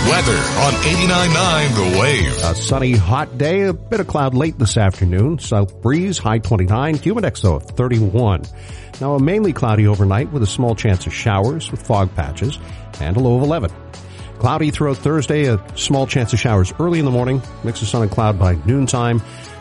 Weather on 89.9 The Wave. A sunny, hot day, a bit of cloud late this afternoon. South breeze, high 29, humidex though of 31. Now a mainly cloudy overnight with a small chance of showers with fog patches and a low of 11. Cloudy throughout Thursday, a small chance of showers early in the morning, mix of sun and cloud by noontime.